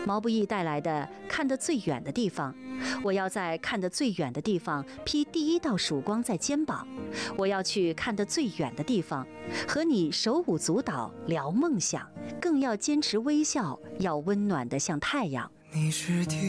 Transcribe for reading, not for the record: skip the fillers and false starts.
毛不易带来的看得最远的地方，我要在看得最远的地方披第一道曙光在肩膀，我要去看得最远的地方，和你手舞足蹈聊梦想，更要坚持微笑，要温暖得像太阳。 你是第